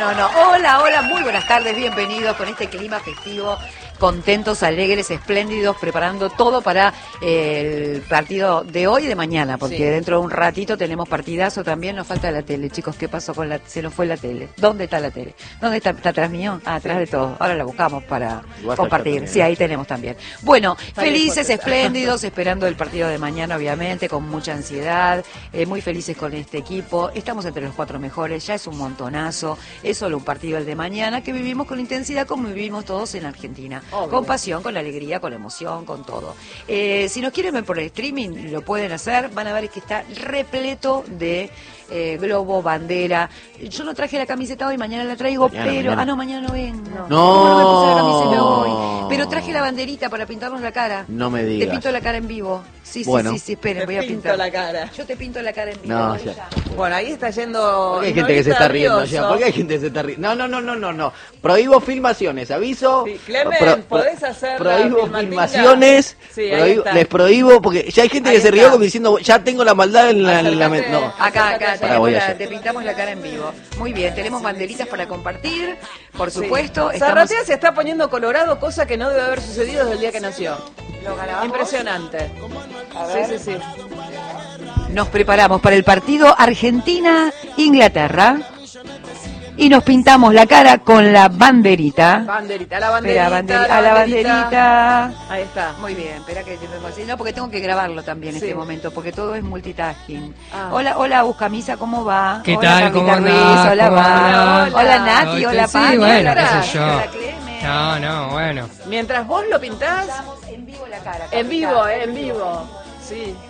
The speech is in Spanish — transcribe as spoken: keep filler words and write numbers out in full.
no, no. Hola, hola, muy buenas tardes, bienvenidos con este clima festivo. Contentos, alegres, espléndidos, preparando todo para eh, el partido de hoy y de mañana, porque sí. Dentro de un ratito tenemos partidazo también. Nos falta la tele, chicos. ¿Qué pasó con la? Se nos fue la tele. ¿Dónde está la tele? ¿Dónde está? ¿Está atrás mío? Ah, atrás sí. de todo. Ahora la buscamos para Igual compartir. Sí, ahí tenemos también. Bueno, está felices, espléndidos, esperando el partido de mañana, obviamente, con mucha ansiedad, eh, muy felices con este equipo. Estamos entre los cuatro mejores, ya es un montonazo. Es solo un partido el de mañana que vivimos con intensidad como vivimos todos en Argentina. Obvio. Con pasión, con alegría, con emoción, con todo. Eh, si nos quieren ver por el streaming, lo pueden hacer. Van a ver que está repleto de eh, globo, bandera. Yo no traje la camiseta hoy, mañana la traigo, mañana, pero... Mañana. Ah, no, mañana no vengo. No. No. no me puse la camiseta hoy. Pero traje la banderita para pintarnos la cara. No me digas. Te pinto la cara en vivo. Sí, bueno. sí, sí, sí, esperen, te voy a pinto pintar. la cara. Yo te pinto la cara en vivo. No, ya. Bueno, ahí está yendo... ¿Por qué hay gente que se está riendo ya? ¿Por qué hay gente que se está riendo? No, no, no, no, no, no. Prohíbo filmaciones, aviso. Sí, Clemen, pro, pro, ¿podés hacer Prohíbo filmaciones. Sí, prohíbo, les prohíbo, porque ya hay gente ahí que está. Se rió como diciendo, ya tengo la maldad en la... En la no. Acá, acá, tenemos la, te pintamos la cara en vivo. Muy bien, tenemos banderitas para compartir, por supuesto. Sí. Estamos... Zarratea se está poniendo colorado, cosa que no debe haber sucedido desde el día que nació. Impresionante. Sí, sí, sí. Nos preparamos para el partido Argentina-Inglaterra y nos pintamos la cara con la banderita. Banderita, la banderita. Espera, banderi- la a la banderita. banderita. Ahí está. Muy bien, espera que te tengo así. No, porque tengo que grabarlo también en sí. este momento, porque todo es multitasking. Ah. Hola, hola, Buscamisa, ¿cómo va? ¿Qué hola, tal? ¿Cómo andás? Hola, ¿Cómo andás? Hola, hola, Nati, hola, hola, sí, Pani, bueno, hola, qué sé yo. hola, Clemen. No, no, bueno. Mientras vos lo pintás... En vivo la cara. En vivo, eh, en vivo. Sí.